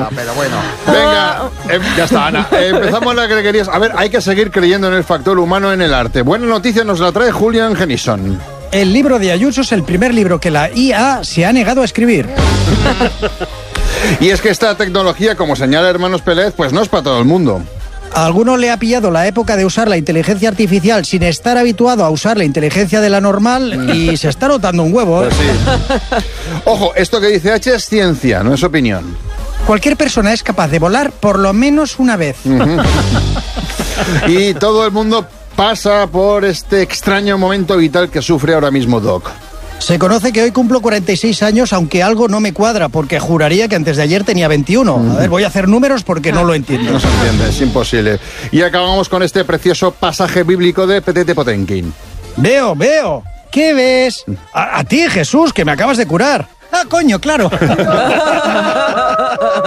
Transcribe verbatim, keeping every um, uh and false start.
Ya, pero bueno. Venga, eh, ya está, Ana. Eh, empezamos la que querías. A ver, hay que seguir creyendo en el factor humano en el arte. Buena noticia nos la trae Julian Genison. El libro de Ayuso es el primer libro que la I A se ha negado a escribir. Y es que esta tecnología, como señala Hermanos Pérez, pues no es para todo el mundo. A alguno le ha pillado la época de usar la inteligencia artificial sin estar habituado a usar la inteligencia de la normal y se está notando un huevo, ¿eh? Pues sí. Ojo, esto que dice H es ciencia, no es opinión. Cualquier persona es capaz de volar por lo menos una vez. Uh-huh. Y todo el mundo pasa por este extraño momento vital que sufre ahora mismo Doc. Se conoce que hoy cumplo cuarenta y seis años, aunque algo no me cuadra, porque juraría que antes de ayer tenía veintiuno. A ver, voy a hacer números porque no lo entiendo. No se entiende, es imposible. Y acabamos con este precioso pasaje bíblico de Petete Potenkin. Veo, veo. ¿Qué ves? A, a ti, Jesús, que me acabas de curar. Ah, coño, claro.